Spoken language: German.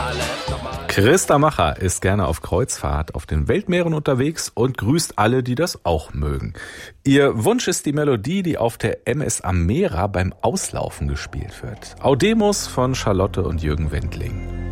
Christa Macher ist gerne auf Kreuzfahrt auf den Weltmeeren unterwegs und grüßt alle, die das auch mögen. Ihr Wunsch ist die Melodie, die auf der MS Amera beim Auslaufen gespielt wird. Audemus von Charlotte und Jürgen Wendling.